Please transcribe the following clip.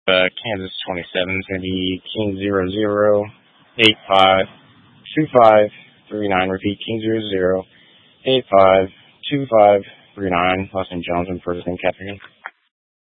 Kansas 27 is going to be King 00852539. Repeat, King 00852539. Last name Johnson, first name Catherine.